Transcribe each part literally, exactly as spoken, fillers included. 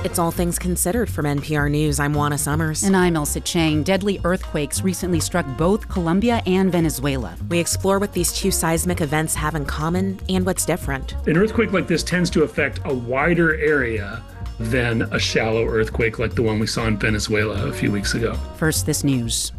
It's All Things Considered from N P R News. I'm Juana Summers. And I'm Elsa Chang. Deadly earthquakes recently struck both Colombia and Venezuela. We explore what these two seismic events have in common and what's different. An earthquake like this tends to affect a wider area than a shallow earthquake like the one we saw in Venezuela a few weeks ago. First, this news.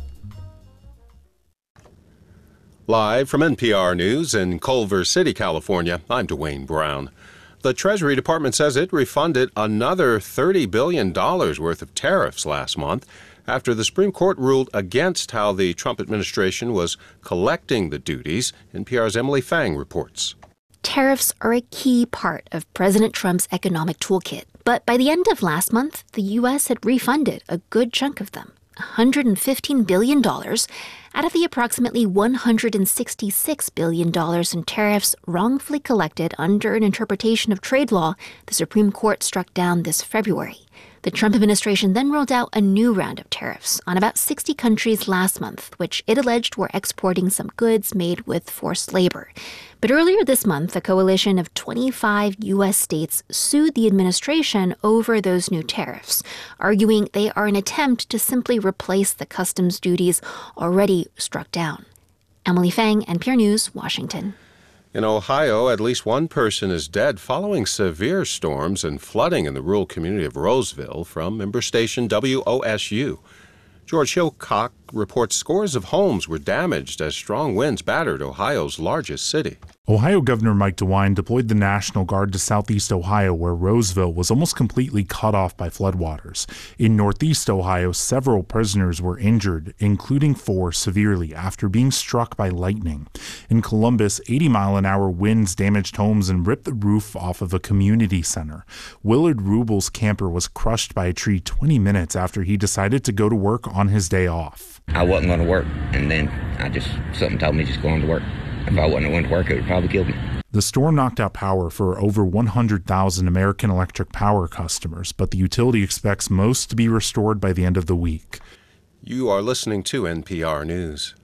Live from N P R News in Culver City, California, I'm Dwayne Brown. The Treasury Department says it refunded another thirty billion dollars worth of tariffs last month after the Supreme Court ruled against how the Trump administration was collecting the duties. N P R's Emily Fang reports. Tariffs are a key part of President Trump's economic toolkit. But by the end of last month, the U S had refunded a good chunk of them, one hundred fifteen billion dollars, out of the approximately one hundred sixty-six billion dollars in tariffs wrongfully collected under an interpretation of trade law the Supreme Court struck down this February. The Trump administration then rolled out a new round of tariffs on about sixty countries last month, which it alleged were exporting some goods made with forced labor. But earlier this month, a coalition of twenty-five U S states sued the administration over those new tariffs, arguing they are an attempt to simply replace the customs duties already struck down. Emily Fang, N P R News, Washington. In Ohio, at least one person is dead following severe storms and flooding in the rural community of Roseville. From member station W O S U. George Hillcock reports scores of homes were damaged as strong winds battered Ohio's largest city. Ohio Governor Mike DeWine deployed the National Guard to southeast Ohio, where Roseville was almost completely cut off by floodwaters. In northeast Ohio, several prisoners were injured, including four severely, after being struck by lightning. In Columbus, eighty-mile-an-hour winds damaged homes and ripped the roof off of a community center. Willard Rubel's camper was crushed by a tree twenty minutes after he decided to go to work on his day off. I wasn't going to work, and then I just, something told me just go on to work. If I wouldn't have went to work, it would probably kill me. The storm knocked out power for over one hundred thousand American Electric Power customers, but the utility expects most to be restored by the end of the week. You are listening to N P R News.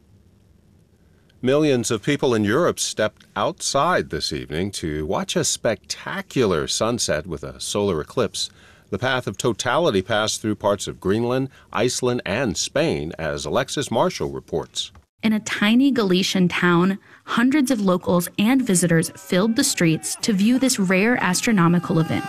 Millions of people in Europe stepped outside this evening to watch a spectacular sunset with a solar eclipse. The path of totality passed through parts of Greenland, Iceland, and Spain, as Alexis Marshall reports. In a tiny Galician town, hundreds of locals and visitors filled the streets to view this rare astronomical event.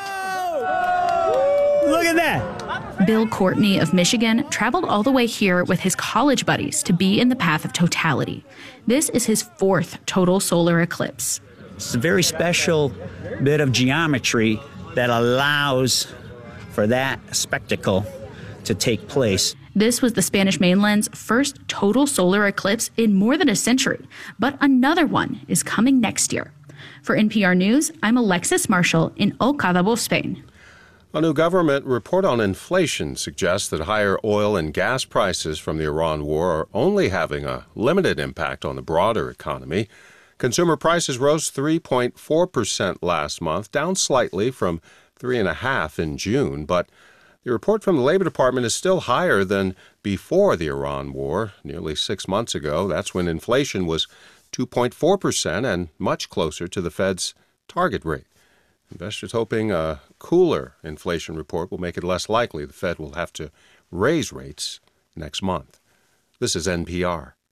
Look at that! Bill Courtney of Michigan traveled all the way here with his college buddies to be in the path of totality. This is his fourth total solar eclipse. It's a very special bit of geometry that allows for that spectacle to take place. This was the Spanish mainland's first total solar eclipse in more than a century, but another one is coming next year. For N P R News, I'm Alexis Marshall in El Cádabo, Spain. A new government report on inflation suggests that higher oil and gas prices from the Iran war are only having a limited impact on the broader economy. Consumer prices rose three point four percent last month, down slightly from three point five percent in June, but the report from the Labor Department is still higher than before the Iran war, nearly six months ago. That's when inflation was two point four percent and much closer to the Fed's target rate. Investors hoping a cooler inflation report will make it less likely the Fed will have to raise rates next month. This is N P R.